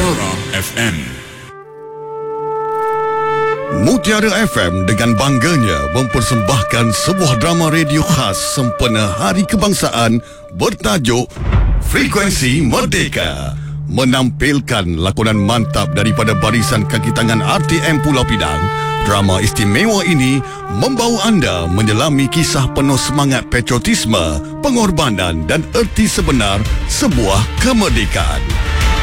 Mutiara FM. Mutiara FM dengan bangganya mempersembahkan sebuah drama radio khas sempena Hari Kebangsaan bertajuk Frekuensi Merdeka, menampilkan lakonan mantap daripada barisan kaki tangan RTM Pulau Pinang. Drama istimewa ini membawa anda menyelami kisah penuh semangat patriotisme, pengorbanan dan erti sebenar sebuah kemerdekaan.